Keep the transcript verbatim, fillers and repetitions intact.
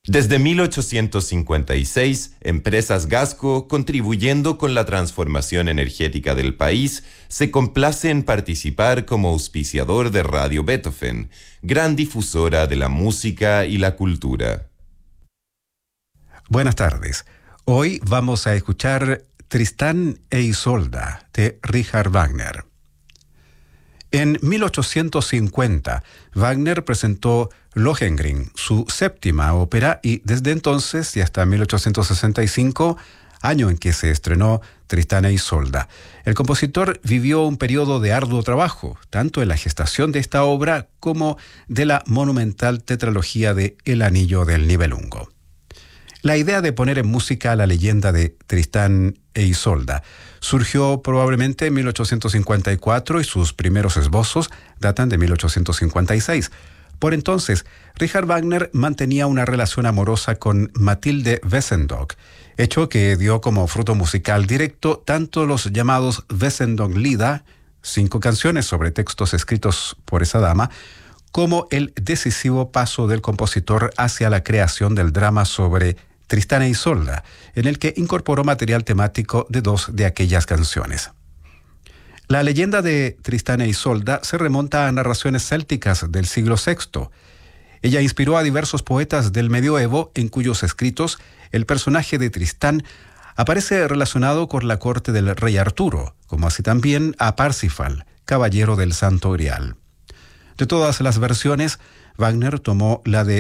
Desde mil ochocientos cincuenta y seis, Empresas Gasco, contribuyendo con la transformación energética del país, se complace en participar como auspiciador de Radio Beethoven, gran difusora de la música y la cultura. Buenas tardes. Hoy vamos a escuchar Tristán e Isolda de Richard Wagner. En mil ochocientos cincuenta, Wagner presentó Lohengrin, su séptima ópera, y desde entonces y hasta mil ochocientos sesenta y cinco, año en que se estrenó Tristán e Isolda, el compositor vivió un periodo de arduo trabajo, tanto en la gestación de esta obra como de la monumental tetralogía de El Anillo del Nibelungo. La idea de poner en música la leyenda de Tristán e Isolda surgió probablemente en mil ochocientos cincuenta y cuatro y sus primeros esbozos datan de mil ochocientos cincuenta y seis. Por entonces, Richard Wagner mantenía una relación amorosa con Mathilde Wesendonck, hecho que dio como fruto musical directo tanto los llamados Wesendonck-Lieder, cinco canciones sobre textos escritos por esa dama, como el decisivo paso del compositor hacia la creación del drama sobre Tristán e Isolda, en el que incorporó material temático de dos de aquellas canciones. La leyenda de Tristán e Isolda se remonta a narraciones célticas del siglo sexto. Ella inspiró a diversos poetas del medioevo, en cuyos escritos el personaje de Tristán aparece relacionado con la corte del rey Arturo, como así también a Parsifal, caballero del Santo Grial. De todas las versiones, Wagner tomó la de